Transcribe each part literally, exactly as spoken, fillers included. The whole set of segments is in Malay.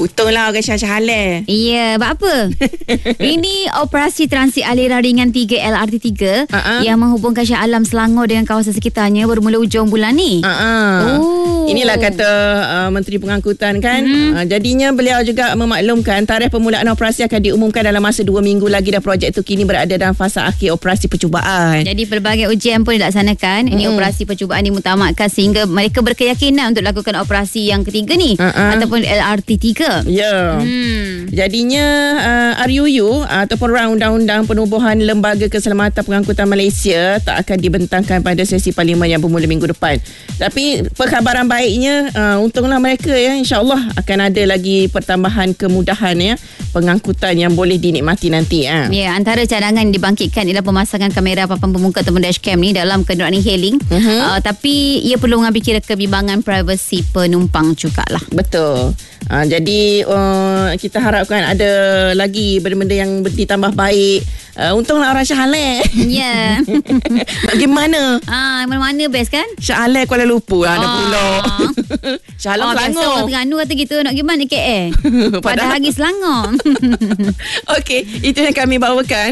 Untunglah orang Syah-Syah halal. Ya, buat apa? Ini operasi transit aliran ringan tiga L R T tiga uh-uh. yang menghubungkan Shah Alam Selangor dengan kawasan sekitarnya bermula hujung bulan ni. Uh-uh. Oh. Inilah kata uh, Menteri Pengangkutan kan. Hmm. Uh, jadinya beliau juga memaklumkan tarikh permulaan operasi akan diumumkan dalam masa dua minggu lagi dan projek itu kini berada dalam fasa akhir operasi percubaan. Jadi pelbagai ujian pun dilaksanakan. Ini hmm. operasi percubaan dimutamatkan sehingga mereka berkeyakinan untuk lakukan operasi yang ketiga ni uh-uh. ataupun L R T tiga. Ya. Yeah. Hmm. Jadinya uh, R U U uh, ataupun Rang Undang-Undang Penubuhan Lembaga Keselamatan Pengangkutan Malaysia tak akan dibentangkan pada sesi parlimen yang bermula minggu depan. Tapi perkhabaran baiknya uh, untunglah mereka ya, insya-Allah akan ada lagi pertambahan kemudahan ya pengangkutan yang boleh dinikmati nanti ah. Ya, antara cadangan dibangkitkan ialah pemasangan kamera papan pemuka ataupun dashcam ni dalam kenderaan e-hailing. Uh-huh. Uh, tapi ia perlu mengambil kira kebimbangan privasi penumpang jugalah. Betul. Uh, jadi uh, kita harapkan ada lagi benda-benda yang ditambah baik. Uh, untunglah orang Shah Alam. Ya. Nak gimana? Ah, mana-mana best kan? Shah Alam Kuala Lumpur ada oh. pula. Shah Alam oh, Selangor. Biasa orang Terengganu kata gitu, nak gimana K L? Pada hari Selangor. Okey, itu yang kami bawakan.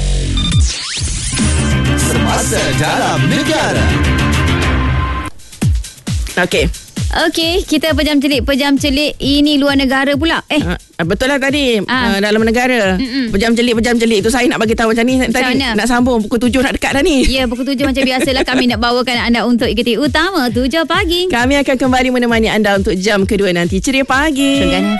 Semasa dalam negara. Okey. Okey, kita pejam celik, pejam celik ini luar negara pula. Eh, uh, betul lah tadi ah. uh, dalam negara. Mm-mm. Pejam celik, pejam celik tu saya nak bagi tahu macam ni macam tadi. Mana? Nak sambung pukul tujuh nak dekat dah ni. Ya, pukul tujuh macam biasalah kami nak bawakan anda untuk ikuti utama tujuh pagi. Kami akan kembali menemani anda untuk jam kedua nanti. Ceria pagi. Terima